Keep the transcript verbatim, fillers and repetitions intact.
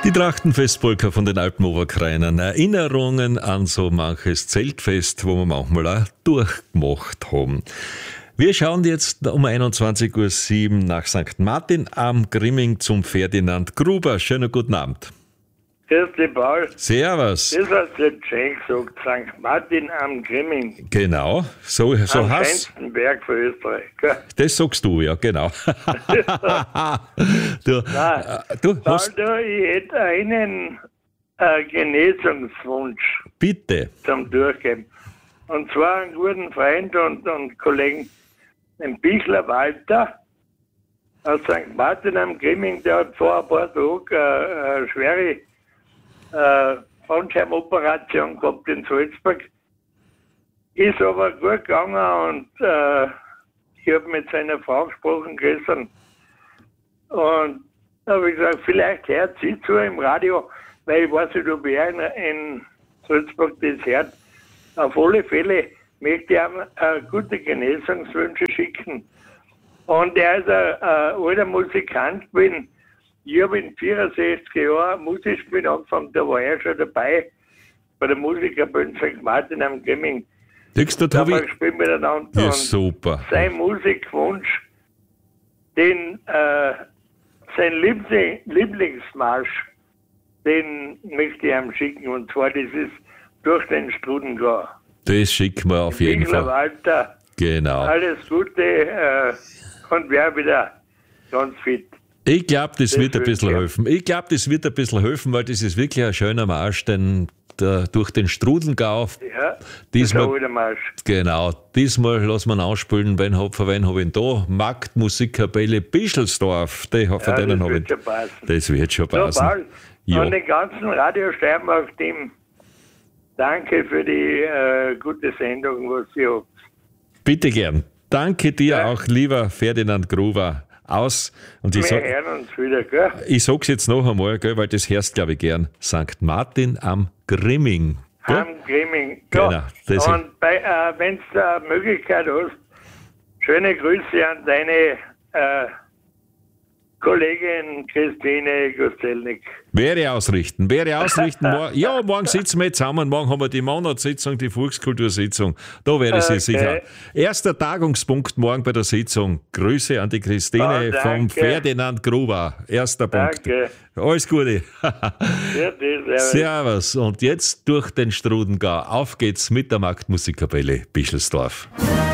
Die Trachtenfestpolka von den Alpen-Oberkrainern. Erinnerungen an so manches Zeltfest, wo wir manchmal auch durchgemacht haben. Wir schauen jetzt um einundzwanzig Uhr sieben nach Sankt Martin am Grimming zum Ferdinand Gruber. Schönen guten Abend. Grüß dich, Paul. Servus. Das hast du jetzt schön gesagt. Sankt Martin am Grimming. Genau, so, so am hast schönsten Berg von Österreich. Gell? Das sagst du, ja, genau. du, Nein, äh, du Paul, hast, du, ich hätte einen äh, Genesungswunsch bitte. zum Durchgeben. Und zwar einen guten Freund und, und Kollegen, den Bichler Walter aus Sankt Martin am Grimming, der hat vor ein paar Tagen äh, eine schwere äh, Bandscheibenoperation gehabt in Salzburg. Ist aber gut gegangen und äh, ich habe mit seiner Frau gesprochen gestern. Und da habe ich gesagt, vielleicht hört sie zu im Radio, weil ich weiß nicht, ob er in, in Salzburg das hört. Auf alle Fälle möchte ich ihm äh, gute Genesungswünsche schicken. Und er ist ein, ein alter Musikant gewesen. Ich habe in vierundsechzig Jahren Musik gespielt angefangen, da war er schon dabei, bei der Musikerbühne Sankt Martin am Grimming. Siehst du, Da da haben wir hab ich, gespielt miteinander. ja, Und super. sein Musikwunsch, den, äh, sein Liebling, Lieblingsmarsch, den möchte ich ihm schicken. Und zwar, das ist durch den Strudengau. Das schicken wir auf jeden Bichler Fall. Walter, Genau. alles Gute äh, und wer wieder ganz fit. Ich glaube, das, Das wird ein wünsche bisschen ich. helfen. Ich glaube, das wird ein bisschen helfen, weil das ist wirklich ein schöner Marsch, denn der, durch den Strudengau. Ja, das ist ein Diesmal, alter Marsch. genau, diesmal lassen wir ihn ausspielen, wen hab, für wen habe ich ihn da? Marktmusikkapelle Bischelsdorf, die, von Ja, denen das habe wird ich. schon passen. Das wird schon So, passen. Paul, Ja. an den ganzen Radiosteiermark-Team, danke für die äh, gute Sendung, was ihr habt. Bitte gern. Danke dir Ja. auch, lieber Ferdinand Gruber. Aus. Und ich, Wir sag, hören uns wieder, gell? ich sag's jetzt noch einmal, gell, weil das hörst, glaube ich, gern. Sankt Martin am Grimming. Gell? Am Grimming. Genau, Ja. das- Und bei, äh, wenn du eine Möglichkeit hast, schöne Grüße an deine äh, Kollegin Christine Gostelnik. Wäre ausrichten, wäre ausrichten. Mor- ja, morgen sitzen wir zusammen, morgen haben wir die Monatssitzung, die Volkskultursitzung. Da wäre sie Okay. sicher. Erster Tagungspunkt morgen bei der Sitzung. Grüße an die Christine Ah, danke. vom Ferdinand Gruber. Erster Punkt. Danke. Alles Gute. Ja, das, Servus. Und jetzt durch den Strudengau. Auf geht's mit der Marktmusikkapelle Bischelsdorf.